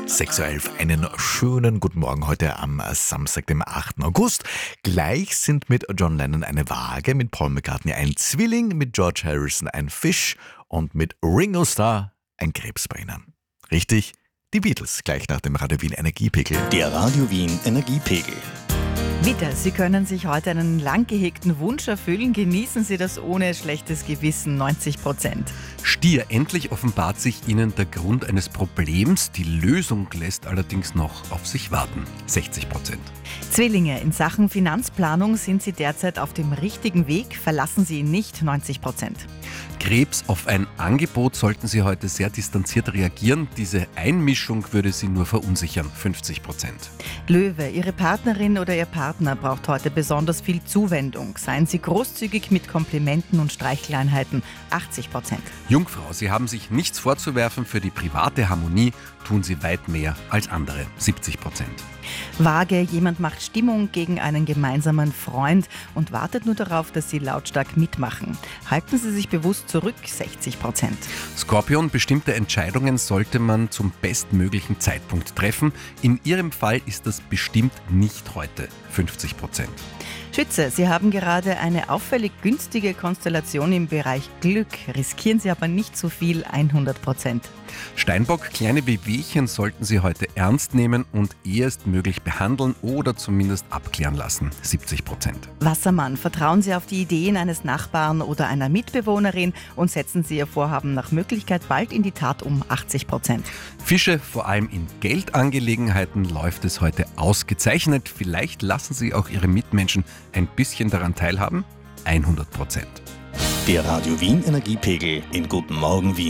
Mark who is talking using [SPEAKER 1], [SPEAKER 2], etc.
[SPEAKER 1] 6:11 Uhr, einen schönen guten Morgen heute am Samstag, dem 8. August. Gleich sind mit John Lennon eine Waage, mit Paul McCartney ein Zwilling, mit George Harrison ein Fisch und mit Ringo Starr ein Krebs bei Ihnen. Richtig, die Beatles, gleich nach dem Radio Wien Energiepegel.
[SPEAKER 2] Der Radio Wien Energiepegel.
[SPEAKER 3] Widder, Sie können sich heute einen lang gehegten Wunsch erfüllen. Genießen Sie das ohne schlechtes Gewissen, 90%.
[SPEAKER 4] Stier, endlich offenbart sich Ihnen der Grund eines Problems. Die Lösung lässt allerdings noch auf sich warten, 60%.
[SPEAKER 3] Zwillinge, in Sachen Finanzplanung sind Sie derzeit auf dem richtigen Weg. Verlassen Sie ihn nicht, 90%.
[SPEAKER 4] Krebs, auf ein Angebot sollten Sie heute sehr distanziert reagieren. Diese Einmischung würde Sie nur verunsichern, 50%.
[SPEAKER 3] Löwe, Ihre Partnerin oder Ihr Partner braucht heute besonders viel Zuwendung. Seien Sie großzügig mit Komplimenten und Streicheleinheiten, 80%.
[SPEAKER 4] Jungfrau, Sie haben sich nichts vorzuwerfen. Für die private Harmonie tun Sie weit mehr als andere, 70%.
[SPEAKER 3] Waage, jemand macht Stimmung gegen einen gemeinsamen Freund und wartet nur darauf, dass Sie lautstark mitmachen. Halten Sie sich bewusst zurück, 60%.
[SPEAKER 4] Skorpion, bestimmte Entscheidungen sollte man zum bestmöglichen Zeitpunkt treffen. In Ihrem Fall ist das bestimmt nicht heute, 50%.
[SPEAKER 3] Schütze, Sie haben gerade eine auffällig günstige Konstellation im Bereich Glück. Riskieren Sie aber nicht zu viel, 100%.
[SPEAKER 4] Steinbock, kleine Wehwehchen sollten Sie heute ernst nehmen und ehestmöglich behandeln oder zumindest abklären lassen, 70%.
[SPEAKER 3] Wassermann, vertrauen Sie auf die Ideen eines Nachbarn oder einer Mitbewohnerin und setzen Sie Ihr Vorhaben nach Möglichkeit bald in die Tat um, 80%.
[SPEAKER 4] Fische, vor allem in Geldangelegenheiten läuft es heute ausgezeichnet. Vielleicht lassen Sie auch Ihre Mitmenschen ein bisschen daran teilhaben, 100%.
[SPEAKER 2] Der Radio Wien Energiepegel in Guten Morgen Wien.